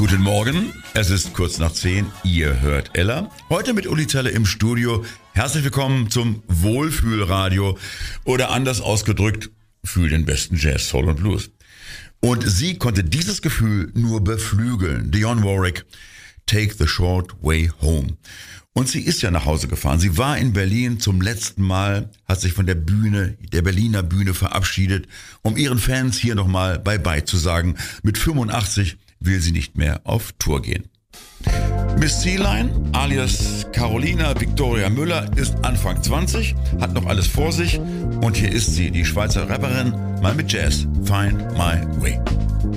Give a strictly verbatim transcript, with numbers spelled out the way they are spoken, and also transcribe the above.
Guten Morgen, es ist kurz nach zehn, ihr hört Ella. Heute mit Uli Zelle im Studio. Herzlich willkommen zum Wohlfühlradio oder anders ausgedrückt, fühl den besten Jazz, Soul und Blues. Und sie konnte dieses Gefühl nur beflügeln. Dionne Warwick, Take the Short Way Home. Und sie ist ja nach Hause gefahren. Sie war in Berlin zum letzten Mal, hat sich von der Bühne, der Berliner Bühne verabschiedet, um ihren Fans hier nochmal Bye-bye zu sagen. Mit fünfundachtzig will sie nicht mehr auf Tour gehen. Miss Sea-Line, alias Carolina Victoria Müller, ist Anfang zwanzig, hat noch alles vor sich. Und hier ist sie, die Schweizer Rapperin, mal mit Jazz, Find My Way.